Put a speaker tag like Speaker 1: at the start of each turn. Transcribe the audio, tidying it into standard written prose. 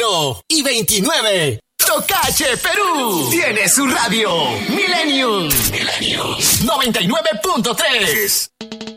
Speaker 1: 21 y 29. Tocache Perú tiene su radio Millennium 99.3.